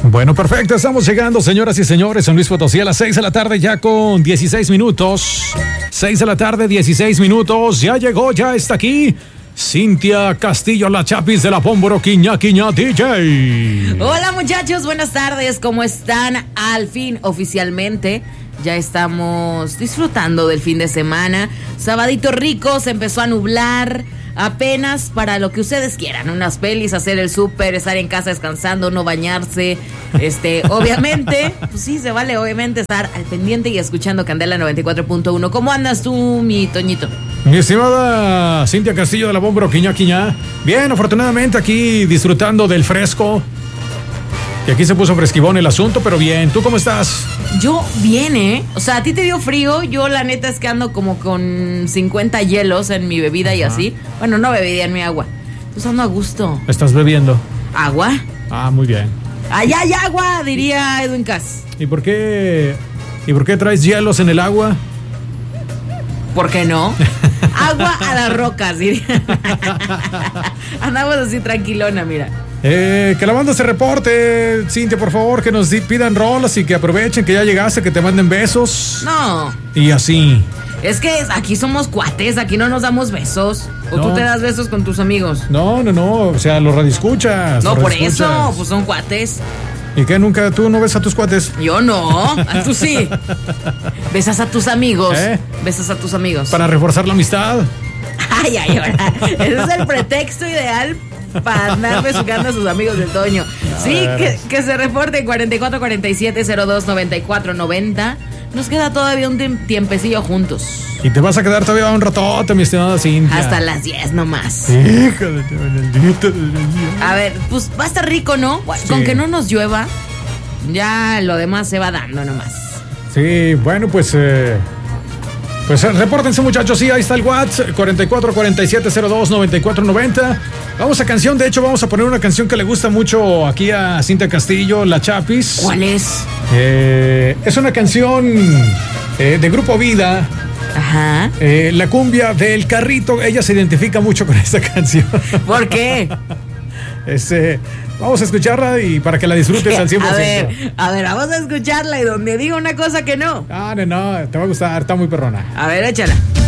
Bueno, perfecto, estamos llegando, señoras y señores, en Luis Potosí a las 6 de la tarde ya con 16 minutos. 6 de la tarde, 16 minutos, ya llegó, ya está aquí Cintia Castillo, la Chapis de la Pómboro, Quiña DJ. Hola muchachos, buenas tardes, ¿cómo están? Al fin, oficialmente, ya estamos disfrutando del fin de semana. Sabadito rico, se empezó a nublar. Apenas para lo que ustedes quieran, unas pelis, hacer el súper, estar en casa descansando, no bañarse, obviamente, pues sí, se vale, obviamente, estar al pendiente y escuchando Candela 94.1. ¿Cómo andas tú, mi Toñito? Mi estimada Cintia Castillo de la Pómboro, Quiña. Bien, afortunadamente aquí disfrutando del fresco, que aquí se puso fresquibón el asunto, pero bien, ¿tú cómo estás? Yo bien, o sea, a ti te dio frío, yo la neta es que ando como con 50 hielos en mi bebida y así. Bueno, no bebida en mi agua. Pues ando a gusto. ¿Estás bebiendo? ¿Agua? Ah, muy bien. Allá hay agua, diría Edwin Cass. ¿Y por qué traes hielos en el agua? ¿Por qué no? Agua a las rocas, diría. Andamos así tranquilona, mira. Que la banda se reporte, Cintia, por favor, que nos pidan rolas y que aprovechen que ya llegaste, que te manden besos. No. Y así. Es que aquí somos cuates, aquí no nos damos besos. ¿O no. Tú te das besos con tus amigos? No, o sea, los radioescuchas. No, por eso, pues son cuates. ¿Y qué? ¿Nunca tú no ves a tus cuates? Yo no, tú sí. ¿Besas a tus amigos? ¿Besas a tus amigos? Para reforzar la amistad. Ay, ahora. Ese es el pretexto ideal para andar besucando a sus amigos del Toño. Sí, que se reporte 4447029490. Nos queda todavía un tiempecillo juntos. Y te vas a quedar todavía un ratote, mi estimada Cintia. Hasta las 10 nomás. Hija de maldito. A ver, pues va a estar rico, ¿no? Sí. Con que no nos llueva, ya lo demás se va dando nomás. Sí, bueno, pues repórtense, muchachos. Sí, ahí está el WhatsApp, 4447029490. Vamos a canción, de hecho vamos a poner una canción que le gusta mucho aquí a Cintia Castillo, la Chapis. ¿Cuál es? Es una canción de Grupo Vida. Ajá. La cumbia del carrito. Ella se identifica mucho con esta canción. ¿Por qué? Vamos a escucharla y para que la disfrutes al 100%. A ver, vamos a escucharla y donde diga una cosa que no. No, te va a gustar, está muy perrona. A ver, échala.